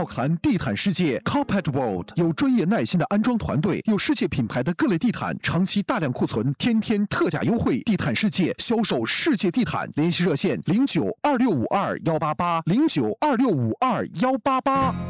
奥克兰地毯世界 Carpet World 有专业耐心的安装团队，有世界品牌的各类地毯，长期大量库存，天天特价优惠。地毯世界销售世界地毯，联系热线092652188092652188。